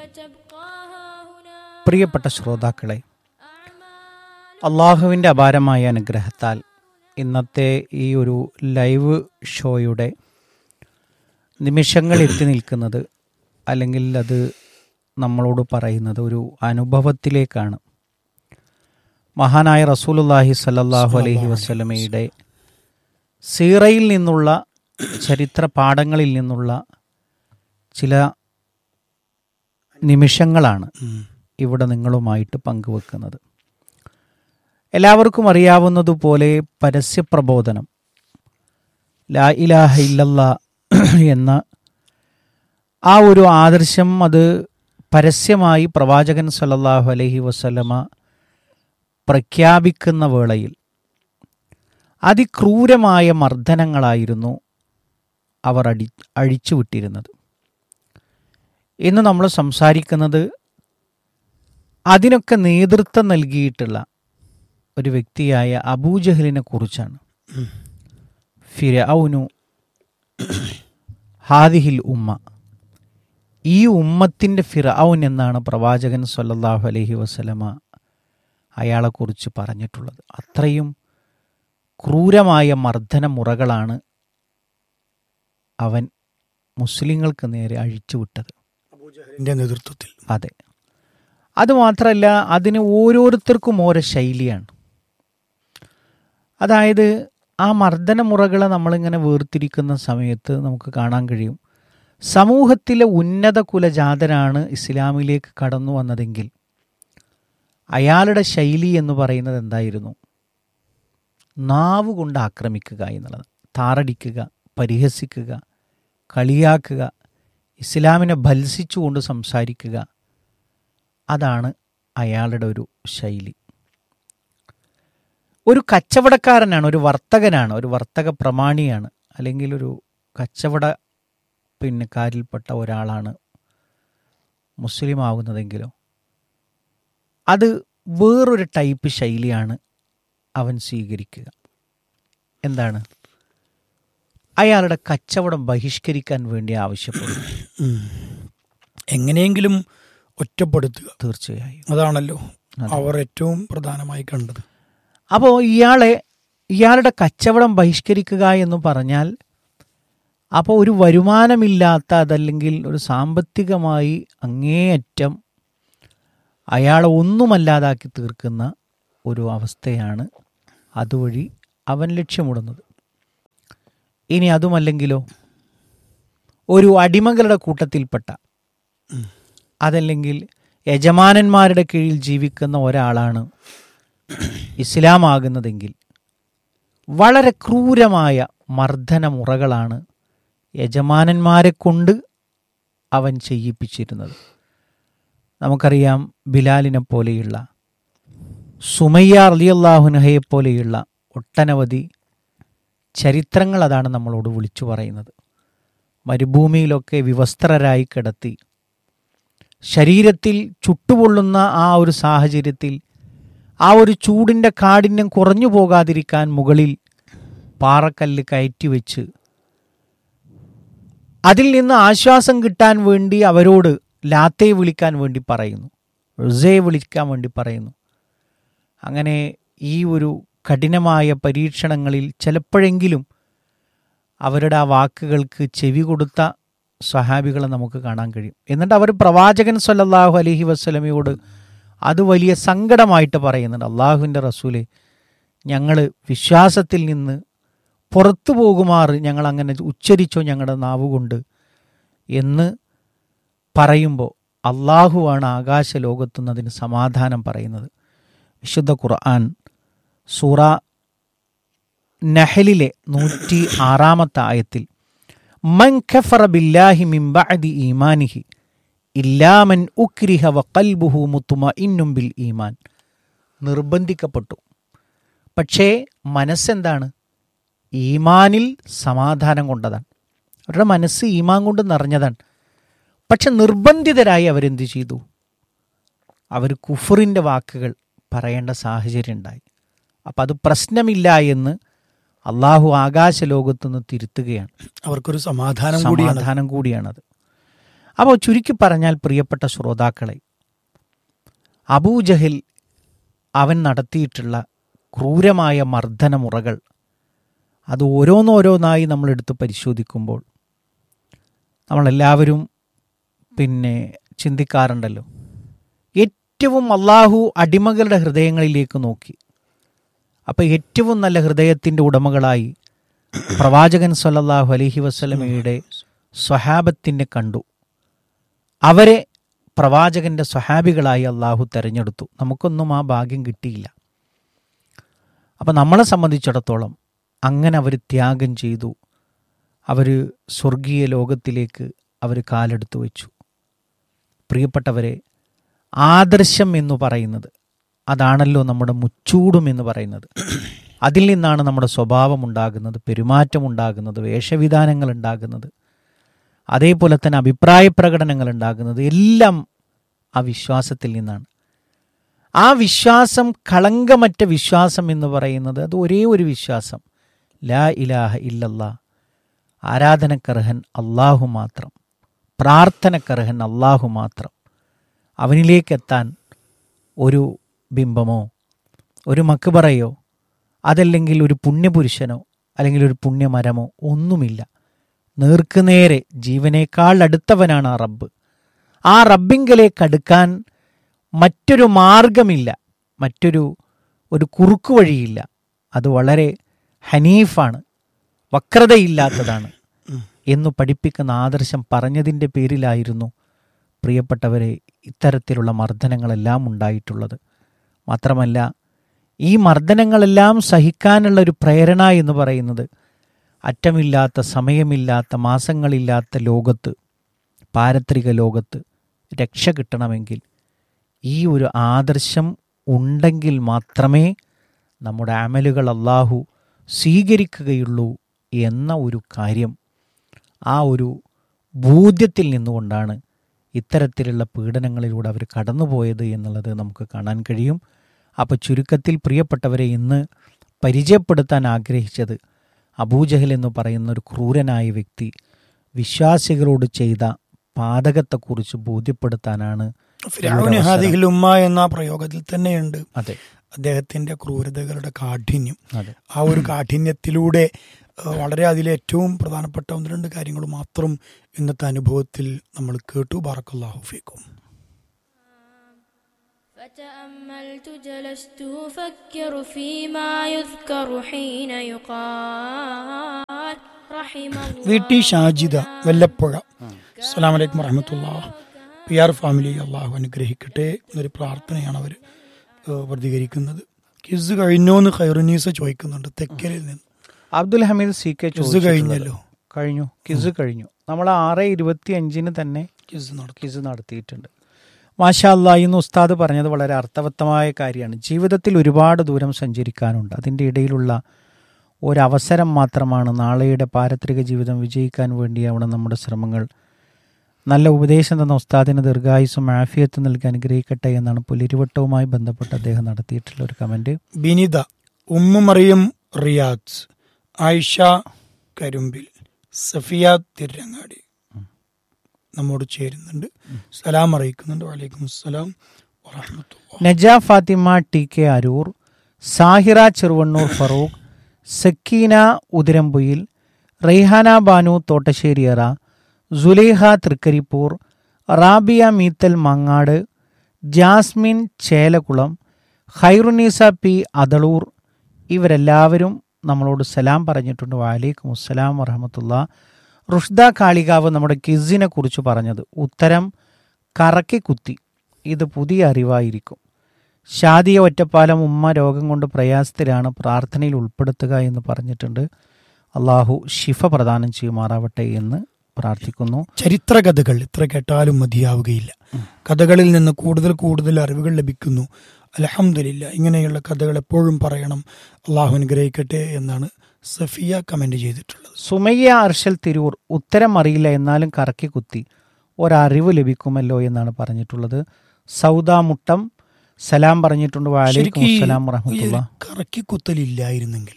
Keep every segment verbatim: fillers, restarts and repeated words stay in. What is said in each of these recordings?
പ്രിയപ്പെട്ട ശ്രോതാക്കളെ, അള്ളാഹുവിൻ്റെ അപാരമായ അനുഗ്രഹത്താൽ ഇന്നത്തെ ഈ ഒരു ലൈവ് ഷോയുടെ നിമിഷങ്ങൾ എത്തി നിൽക്കുന്നത്, അല്ലെങ്കിൽ അത് നമ്മളോട് പറയുന്നത് ഒരു അനുഭവത്തിലേക്കാണ്. മഹാനായ റസൂലുള്ളാഹി സ്വല്ലല്ലാഹു അലൈഹി വസല്ലമയുടെ സീറയിൽ നിന്നുള്ള ചരിത്ര പാഠങ്ങളിൽ നിന്നുള്ള ചില നിമിഷങ്ങളാണ് ഇവിടെ നിങ്ങളുമായിട്ട് പങ്കുവെക്കുന്നത്. എല്ലാവർക്കും അറിയാവുന്നതുപോലെ പരസ്യപ്രബോധനം, ലാ ഇലാഹ ഇല്ലല്ലാ എന്ന ആ ഒരു ആദർശം അത് പരസ്യമായി പ്രവാചകൻ സല്ലല്ലാഹു അലൈഹി വസല്ലമ പ്രഖ്യാപിക്കുന്ന വേളയിൽ അതിക്രൂരമായ മർദ്ദനങ്ങളായിരുന്നു അവർ അടി അഴിച്ചുവിട്ടിരുന്നത്. ഇന്ന് നമ്മൾ സംസാരിക്കുന്നത് അതിനൊക്കെ നേതൃത്വം നൽകിയിട്ടുള്ള ഒരു വ്യക്തിയായ അബൂജഹലിനെ കുറിച്ചാണ്. ഫിർഔനു ഹാദിഹിൽ ഉമ്മ, ഈ ഉമ്മത്തിൻ്റെ ഫിർഔൻ എന്നാണ് പ്രവാചകൻ സല്ലല്ലാഹു അലൈഹി വസല്ലമ അയാളെക്കുറിച്ച് പറഞ്ഞിട്ടുള്ളത്. അത്രയും ക്രൂരമായ മർദ്ദന മുറകളാണ് അവൻ മുസ്ലിങ്ങൾക്ക് നേരെ അഴിച്ചുവിട്ടത് നേതൃത്വത്തിൽ. അതെ, അതുമാത്രമല്ല, അതിന് ഓരോരുത്തർക്കും ഓരോ ശൈലിയാണ്. അതായത് ആ മർദ്ദന മുറകളെ നമ്മളിങ്ങനെ വേർതിരിക്കുന്ന സമയത്ത് നമുക്ക് കാണാൻ കഴിയും, സമൂഹത്തിലെ ഉന്നത കുലജാതനാണ് ഇസ്ലാമിലേക്ക് കടന്നു വന്നതെങ്കിൽ അയാളുടെ ശൈലി എന്ന് പറയുന്നത് എന്തായിരുന്നു? നാവ് കൊണ്ട് ആക്രമിക്കുക എന്നുള്ളത്, താറടിക്കുക, പരിഹസിക്കുക, കളിയാക്കുക, ഇസ്ലാമിനെ ഭത്സിച്ചുകൊണ്ട് സംസാരിക്കുക, അതാണ് അയാളുടെ ഒരു ശൈലി. ഒരു കച്ചവടക്കാരനാണ്, ഒരു വർത്തകനാണ്, ഒരു വർത്തക പ്രമാണിയാണ്, അല്ലെങ്കിൽ ഒരു കച്ചവട പിന്നെ കാരിൽപ്പെട്ട ഒരാളാണ് മുസ്ലിം ആവുന്നതെങ്കിലോ അത് വേറൊരു ടൈപ്പ് ശൈലിയാണ് അവൻ സ്വീകരിക്കുക. എന്താണ്? അയാളുടെ കച്ചവടം ബഹിഷ്കരിക്കാൻ വേണ്ടി ആവശ്യപ്പെടും, എങ്ങനെയെങ്കിലും ഒറ്റപ്പെടുത്തുക. തീർച്ചയായും അതാണല്ലോ അവർ ഏറ്റവും പ്രധാനമായി കണ്ടത്. അപ്പോൾ ഇയാളെ ഇയാളുടെ കച്ചവടം ബഹിഷ്കരിക്കുക എന്ന് പറഞ്ഞാൽ, അപ്പോൾ ഒരു വരുമാനമില്ലാത്ത, അതല്ലെങ്കിൽ ഒരു സാമ്പത്തികമായി അങ്ങേയറ്റം അയാളെ ഒന്നുമല്ലാതാക്കി തീർക്കുന്ന ഒരു അവസ്ഥയാണ് അതുവഴി അവൻ ലക്ഷ്യമിടുന്നത്. ഇനി അതുമല്ലെങ്കിലോ, ഒരു അടിമകളുടെ കൂട്ടത്തിൽപ്പെട്ട, അതല്ലെങ്കിൽ യജമാനന്മാരുടെ കീഴിൽ ജീവിക്കുന്ന ഒരാളാണ് ഇസ്ലാം ആകുന്നതെങ്കിൽ വളരെ ക്രൂരമായ മർദ്ദന മുറകളാണ് യജമാനന്മാരെ കൊണ്ട് അവൻ ചെയ്യിപ്പിച്ചിരുന്നത്. നമുക്കറിയാം, ബിലാലിനെ പോലെയുള്ള, സുമയ്യ റളിയല്ലാഹു അൻഹയെ പോലെയുള്ള ഒട്ടനവധി ചരിത്രങ്ങൾ അതാണ് നമ്മളോട് വിളിച്ചു പറയുന്നത്. മരുഭൂമിയിലൊക്കെ വിവസ്ത്രരായി കിടത്തി, ശരീരത്തിൽ ചുട്ടുപൊള്ളുന്ന ആ ഒരു സാഹചര്യത്തിൽ ആ ഒരു ചൂടിൻ്റെ കാഠിന്യം കുറഞ്ഞു പോകാതിരിക്കാൻ മുകളിൽ പാറക്കല്ല് കയറ്റി വെച്ച് അതിൽ നിന്ന് ആശ്വാസം കിട്ടാൻ വേണ്ടി അവരോട് ലാത്തയെ വിളിക്കാൻ വേണ്ടി പറയുന്നു, ഉസ്സയെ വിളിക്കാൻ വേണ്ടി പറയുന്നു. അങ്ങനെ ഈ ഒരു കഠിനമായ പരീക്ഷണങ്ങളിൽ ചിലപ്പോഴെങ്കിലും അവരുടെ ആ വാക്കുകൾക്ക് ചെവി കൊടുത്ത സ്വഹാബികളെ നമുക്ക് കാണാൻ കഴിയും. എന്നിട്ട് അവർ പ്രവാചകൻ സല്ലല്ലാഹു അലൈഹി വസല്ലമയോട് അത് വലിയ സങ്കടമായിട്ട് പറയുന്നുണ്ട്, അള്ളാഹുവിൻ്റെ റസൂലെ, ഞങ്ങൾ വിശ്വാസത്തിൽ നിന്ന് പുറത്തു പോകുമാറ് ഞങ്ങൾ അങ്ങനെ ഉച്ചരിച്ചോ ഞങ്ങളുടെ നാവുകൊണ്ട് എന്ന് പറയുമ്പോൾ അള്ളാഹുവാണ് ആകാശ ലോകത്തുനിന്ന് അതിന് സമാധാനം പറയുന്നത്. വിശുദ്ധ ഖുർആൻ സൂറ നഹലിലെ നൂറ്റി ആറാമത്തെ ആയത്തിൽ മൻ കഫറ ബില്ലാഹി മിൻ ബഅദി ഈമാനിഹി ഇല്ലാ മൻ ഉക്രിഹ വഖൽബുഹു മുത്മഇന്നും ബിൽ ഈമാൻ, നിർബന്ധിക്കപ്പെട്ടു, പക്ഷേ മനസ്സെന്താണ്? ഈമാനിൽ സമാധാനം കൊണ്ടതാണ്. അവരുടെ മനസ്സ് ഈമാൻ കൊണ്ട് നിറഞ്ഞതാണ്. പക്ഷെ നിർബന്ധിതരായി അവരെന്ത് ചെയ്തു? അവർ കുഫറിൻ്റെ വാക്കുകൾ പറയേണ്ട സാഹചര്യം ഉണ്ടായി. അപ്പം അത് പ്രശ്നമില്ല എന്ന് അള്ളാഹു ആകാശ ലോകത്തുനിന്ന് തിരുത്തുകയാണ്. അവർക്കൊരു സമാധാനം സമാധാനം കൂടിയാണത്. അപ്പോൾ ചുരുക്കി പറഞ്ഞാൽ പ്രിയപ്പെട്ട ശ്രോതാക്കളെ, അബൂജഹൽ അവൻ നടത്തിയിട്ടുള്ള ക്രൂരമായ മർദ്ദനമുറകൾ അത് ഓരോന്നോരോന്നായി നമ്മളെടുത്ത് പരിശോധിക്കുമ്പോൾ നമ്മളെല്ലാവരും പിന്നെ ചിന്തിക്കാറുണ്ടല്ലോ, ഏറ്റവും അള്ളാഹു അടിമകളുടെ ഹൃദയങ്ങളിലേക്ക് നോക്കി. അപ്പോൾ ഏറ്റവും നല്ല ഹൃദയത്തിൻ്റെ ഉടമകളായി പ്രവാചകൻ സല്ലല്ലാഹു അലൈഹി വസല്ലമയുടെ സ്വഹാബത്തിനെ കണ്ടു. അവരെ പ്രവാചകൻ്റെ സ്വഹാബികളായി അള്ളാഹു തിരഞ്ഞെടുത്തു. നമുക്കൊന്നും ആ ഭാഗ്യം കിട്ടിയില്ല. അപ്പം നമ്മളെ സംബന്ധിച്ചിടത്തോളം അങ്ങനെ അവർ ത്യാഗം ചെയ്തു. അവർ സ്വർഗീയ ലോകത്തിലേക്ക് അവർ കാലെടുത്തു വെച്ചു. പ്രിയപ്പെട്ടവരെ, ആദർശം എന്ന് പറയുന്നത് അതാണല്ലോ നമ്മുടെ മുച്ചൂടും എന്ന് പറയുന്നത്. അതിൽ നിന്നാണ് നമ്മുടെ സ്വഭാവം ഉണ്ടാകുന്നത്, പെരുമാറ്റം ഉണ്ടാകുന്നത്, വേഷവിധാനങ്ങൾ ഉണ്ടാകുന്നത്, അതേപോലെ തന്നെ അഭിപ്രായ പ്രകടനങ്ങൾ ഉണ്ടാകുന്നത്. എല്ലാം ആ വിശ്വാസത്തിൽ നിന്നാണ്. ആ വിശ്വാസം കളങ്കമറ്റ വിശ്വാസം എന്ന് പറയുന്നത് അത് ഒരേ ഒരു വിശ്വാസം, ലാ ഇലാഹ ഇല്ലല്ലാ, ആരാധനക്കർഹൻ അള്ളാഹു മാത്രം, പ്രാർത്ഥനക്കർഹൻ അള്ളാഹു മാത്രം. അവനിലേക്കെത്താൻ ഒരു ബിംബമോ ഒരു മക്ബറയോ അതല്ലെങ്കിൽ ഒരു പുണ്യപുരുഷനോ അല്ലെങ്കിൽ ഒരു പുണ്യമരമോ ഒന്നുമില്ല. നേർക്കുനേരെ ജീവനേക്കാൾ അടുത്തവനാണ് ആ റബ്ബ്. ആ റബ്ബിങ്കലേക്ക് അടുക്കാൻ മറ്റൊരു മാർഗമില്ല, മറ്റൊരു ഒരു കുറുക്കു വഴിയില്ല. അത് വളരെ ഹനീഫാണ്, വക്രതയില്ലാത്തതാണ് എന്നു പഠിപ്പിക്കുന്ന ആദർശം പറഞ്ഞതിൻ്റെ പേരിലായിരുന്നു പ്രിയപ്പെട്ടവരെ ഇത്തരത്തിലുള്ള മർദ്ദനങ്ങളെല്ലാം ഉണ്ടായിട്ടുള്ളത്. മാത്രമല്ല, ഈ മർദ്ദനങ്ങളെല്ലാം സഹിക്കാനുള്ള ഒരു പ്രേരണ എന്ന് പറയുന്നത് അറ്റമില്ലാത്ത സമയമില്ലാത്ത മാസങ്ങളില്ലാത്ത ലോകത്ത്, പാരത്രിക ലോകത്ത് രക്ഷ കിട്ടണമെങ്കിൽ ഈ ഒരു ആദർശം ഉണ്ടെങ്കിൽ മാത്രമേ നമ്മുടെ അമലുകൾ അല്ലാഹു സ്വീകരിക്കുകയുള്ളൂ എന്ന ഒരു കാര്യം, ആ ഒരു ബോധ്യത്തിൽ നിന്നുകൊണ്ടാണ് ഇത്തരത്തിലുള്ള പീഡനങ്ങളിലൂടെ അവർ കടന്നുപോയത് എന്നുള്ളത് നമുക്ക് കാണാൻ കഴിയും. അപ്പോൾ ചുരുക്കത്തിൽ പ്രിയപ്പെട്ടവരെ, ഇന്ന് പരിചയപ്പെടുത്താൻ ആഗ്രഹിച്ചത് അബൂജഹൽ എന്ന് പറയുന്ന ഒരു ക്രൂരനായ വ്യക്തി വിശ്വാസികളോട് ചെയ്ത പാതകത്തെക്കുറിച്ച് ബോധ്യപ്പെടുത്താനാണ്. ഫിർഔന് ഹാദിഹിൽ ഉമ്മ എന്ന പ്രയോഗത്തിൽ തന്നെയുണ്ട് അതെ അദ്ദേഹത്തിന്റെ ക്രൂരതകളുടെ കാഠിന്യം. അതെ, ആ ഒരു കാഠിന്യത്തിലൂടെ വളരെ അതിലെ ഏറ്റവും പ്രധാനപ്പെട്ട ഒന്ന് രണ്ട് കാര്യങ്ങൾ മാത്രം ഇന്നത്തെ അനുഭവത്തിൽ നമ്മൾ കേട്ടു. ബറക്കല്ലാഹു ഫീക്കും. فتأملت جلست أفكر فيما يذكر حين يقال رحم الله. V T Shajida Vallappuzha. അസ്സലാമു അലൈക്കും വറഹ്മത്തുള്ളാഹി. പി ആർ ഫാമിലി അള്ളാഹു അനുഗ്രഹിക്കട്ടെ എന്നൊരു പ്രാർത്ഥനയാണ് അവർ വർദ്ധീകരിക്കുന്നത്. കിസ് കഴിഞ്ഞോന്ന് ഖൈറുനീസ ചോദിക്കുന്നുണ്ട് തെക്കലിൽ നിന്ന്. Abdul Hameed C K kiss കഴിഞ്ഞല്ലോ. കഴിഞ്ഞു, കിസ് കഴിഞ്ഞു. നമ്മൾ ആറ് ഇരുപത്തി അഞ്ചിന് തന്നെ കിസ് നടത്തി കിസ് നടത്തിയിട്ടുണ്ട്. മാഷാ അല്ലാ, ഇന്ന് ഉസ്താദ് പറഞ്ഞത് വളരെ അർത്ഥവത്തമായ കാര്യമാണ്. ജീവിതത്തിൽ ഒരുപാട് ദൂരം സഞ്ചരിക്കാനുണ്ട്. അതിൻ്റെ ഇടയിലുള്ള ഒരവസരം മാത്രമാണ് നാളെയുടെ പാരത്രിക ജീവിതം വിജയിക്കാൻ വേണ്ടിയാവണം നമ്മുടെ ശ്രമങ്ങൾ. നല്ല ഉപദേശം തന്ന ഉസ്താദിന് ദീർഘായുസ്സും ആഫിയത്തും നൽകി അനുഗ്രഹിക്കട്ടെ എന്നാണ് പുലിരുവട്ടവുമായി ബന്ധപ്പെട്ട് അദ്ദേഹം നടത്തിയിട്ടുള്ള ഒരു comment. Binitha, Umm Mariyam Riyadh, Ayisha Karumbil, Safiya Tirangadi നമ്മോട് ചേരുന്നുണ്ട്, സലാം അറിയിക്കുന്നുണ്ട്. വലൈക്കും അസ്സലാം വറഹ്മത്തുള്ളാഹി. നജ Fathima T K Aroor, Sahira Cheruvannur Farooq, Sakeena ഉതിരമ്പുയിൽ, Raihana Banu Thottasseriyara, Sulaiha Trikaripur, Rabiya Meethal Mangad, Jasmine Chelakkulam, Khairunnisa P Athalur, ഇവരെല്ലാവരും നമ്മളോട് സലാം പറഞ്ഞിട്ടുണ്ട്. വലൈക്കും അസ്സലാം വറഹ്മത്തുള്ളാഹി. റുഷ്ദ കാളികാവ് നമ്മുടെ കിസിനെ കുറിച്ച് പറഞ്ഞത് ഉത്തരം കറക്കി കുത്തി. ഇത് പുതിയ അറിവായിരിക്കും. ഷാദിയ ഒറ്റപ്പാലം, ഉമ്മ രോഗം കൊണ്ട് പ്രയാസത്തിലാണ്, പ്രാർത്ഥനയിൽ ഉൾപ്പെടുത്തുക എന്ന് പറഞ്ഞിട്ടുണ്ട്. അള്ളാഹു ശിഫ പ്രദാനം ചെയ്യുമാറാവട്ടെ എന്ന് പ്രാർത്ഥിക്കുന്നു. ചരിത്ര കഥകൾ എത്ര കേട്ടാലും മതിയാവുകയില്ല. കഥകളിൽ നിന്ന് കൂടുതൽ കൂടുതൽ അറിവുകൾ ലഭിക്കുന്നു. അൽഹംദുലില്ലാ, ഇങ്ങനെയുള്ള കഥകൾ എപ്പോഴും പറയണം. അള്ളാഹു അനുഗ്രഹിക്കട്ടെ എന്നാണ് സഫിയ കമന്റ് ചെയ്തിട്ടുള്ളത്. സുമയ്യ അർഷൽ തിരൂർ, ഉത്തരം അറിയില്ല എന്നാലും കറക്കി കുത്തി ഒരറിവ് ലഭിക്കുമല്ലോ എന്നാണ് പറഞ്ഞിട്ടുള്ളത്. സൗദ മുട്ടം സലാം പറഞ്ഞിട്ടുണ്ട്. വലൈക്കും അസ്സലാം വറഹ്മത്തുള്ളാഹി. കറക്കി കുത്തലില്ലായിരുന്നെങ്കിൽ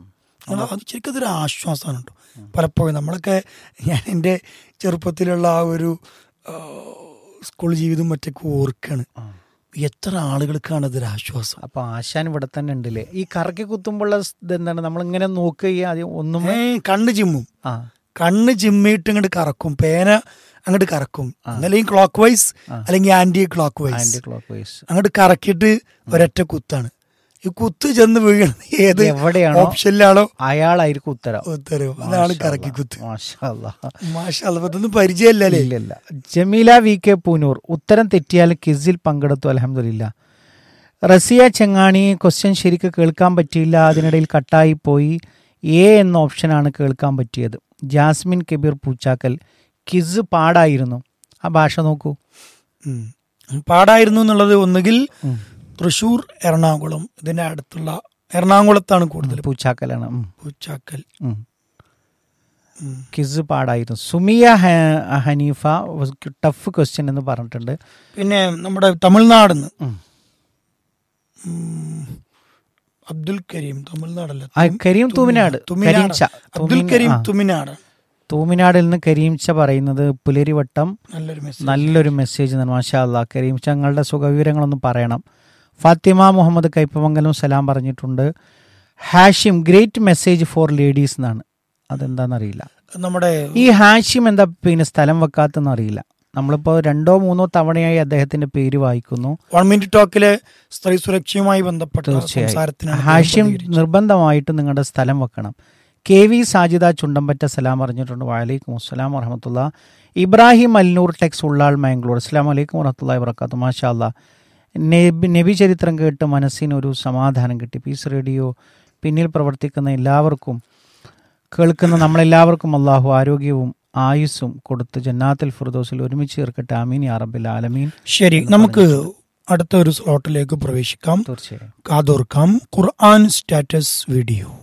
അത് ശരിക്കും അതൊരു ആശ്വാസമാണ് കേട്ടോ. പലപ്പോഴും നമ്മളൊക്കെ, ഞാൻ എൻ്റെ ചെറുപ്പത്തിലുള്ള ആ ഒരു സ്കൂൾ ജീവിതം മറ്റൊക്കെ ഓർക്കാണ്. എത്ര ആളുകൾക്കാണ് അതൊരു ആശ്വാസം. അപ്പൊ ആശാൻ ഇവിടെ തന്നെ ഉണ്ടല്ലേ. ഈ കറക്കി കുത്തുമ്പോഴുള്ള ഇതെന്താണ്, നമ്മളിങ്ങനെ നോക്കുക ഒന്നും കണ്ണ് ചിമ്മും, ആ കണ്ണ് ചിമ്മിയിട്ട് ഇങ്ങോട്ട് കറക്കും, പേന അങ്ങോട്ട് കറക്കും, അല്ലെങ്കിൽ ക്ലോക്ക് വൈസ് അല്ലെങ്കിൽ anti clock vice anti clock vice അങ്ങോട്ട് കറക്കിയിട്ട് ഒരൊറ്റ കുത്താണ്. ഈ കുത്ത് ചെന്ന് വീഴുന്നത് ഏത് എവിടെയാണോ ഓപ്ഷനിലാണോ അയാളായിരിക്കും ഉത്തരം. ഉത്തരവ് അതാണ് കറക്കി കുത്ത്. മാഷാ അല്ലാ. മാഷാ അല്ലാ, അതൊന്നും പരിചയല്ലേ. ഇല്ല. ജമീല വി കെ പൂനൂർ, ഉത്തരം തെറ്റിയാൽ ക്വിസിൽ പങ്കെടുത്തു അൽഹംദുലില്ലാ. റസിയ ചെങ്ങാണി, ക്വസ്റ്റ്യൻ ശരിക്ക് കേൾക്കാൻ പറ്റിയില്ല, അതിനിടയിൽ കട്ടായി പോയി. എ എന്ന ഓപ്ഷനാണ് കേൾക്കാൻ പറ്റിയത്. ജാസ്മിൻ കബീർ പൂച്ചാക്കൽ, ക്വിസ് പാടായിരുന്നു. ആ ഭാഷ നോക്കൂ. പാടായിരുന്നു എന്നുള്ളത് ഒന്നുകിൽ തൃശ്ശൂർ, എറണാകുളം, ഇതിന്റെ അടുത്തുള്ള എറണാകുളത്താണ് കൂടുതൽ. പൂച്ചാക്കലാണ്. പൂച്ചാക്കൽ ക്വിസ് പാടായിരുന്നു. സുമിയ ഹനീഫ, ടഫ് ക്വസ്റ്റ്യൻ എന്ന് പറഞ്ഞിട്ടുണ്ട്. പിന്നെ നമ്മുടെ തമിഴ്നാടിന്ന് അബ്ദുൽ കരീം, തമിഴ്നാടല്ല, കരീം തൂമിനാട്, അബ്ദുൽ കരീം തുമിനാട്, തൂമിനാടിൽ നിന്ന് കരീംച്ച പറയുന്നത് പുലരിവട്ടം നല്ലൊരു മെസ്സേജ് നല്ലൊരു മെസ്സേജ്. മാഷാ അല്ലാ. കരീംച്ച ഞങ്ങളുടെ സുഖവിവരങ്ങളൊന്നും പറയണം. ഫാത്തിമ മുഹമ്മദ് കൈപ്പമംഗലം സലാം പറഞ്ഞിട്ടുണ്ട്. Hashim, great message for ladies എന്നാണ്. അതെന്താണെന്നറിയില്ല. നമ്മുടെ ഈ ഹാഷിം എന്താ പിന്നെ സ്ഥലം വെക്കാത്തെന്ന് അറിയില്ല. നമ്മളിപ്പോൾ രണ്ടോ മൂന്നോ തവണയായി അദ്ദേഹത്തിന്റെ പേര് വായിക്കുന്നു. വൺ മിനിറ്റ് ടോക്കിലെ സ്ത്രീ സുരക്ഷയുമായി ബന്ധപ്പെട്ട തീർച്ചയായും ഹാഷിം നിർബന്ധമായിട്ട് നിങ്ങളുടെ സ്ഥലം വെക്കണം. കെ വി സാജിദ ചുണ്ടമ്പറ്റ സലാം പറഞ്ഞിട്ടുണ്ട്. വഅലൈക്കും അസ്സലാം വറഹമത്തുള്ള. ഇബ്രാഹിം അൽനൂർ ടെക്സ് ഉള്ളാൾ മാംഗ്ലൂർ, അസ്സലാമു അലൈക്കും വറഹ്മത്തുള്ളാഹി വബറകാതുഹു. മാഷാ അല്ലാ. നബി നബി ചരിത്രം കേട്ട് മനസ്സിനൊരു സമാധാനം കിട്ടി. പീസ് റേഡിയോ പിന്നിൽ പ്രവർത്തിക്കുന്ന എല്ലാവർക്കും, കേൾക്കുന്ന നമ്മളെല്ലാവർക്കും അള്ളാഹു ആരോഗ്യവും ആയുസ്സും കൊടുത്ത് ജന്നാത്തുൽ ഫിർദൗസിൽ ഒരുമിച്ച് ചേർക്കട്ടെ. ആമീൻ യാ റബ്ബൽ ആലമീൻ. ശരി, നമുക്ക് അടുത്ത ഒരു സ്ലോട്ടിലേക്ക് പ്രവേശിക്കാം. തീർച്ചയായും കാതോർക്കാം ഖുർആൻ സ്റ്റാറ്റസ് വീഡിയോ.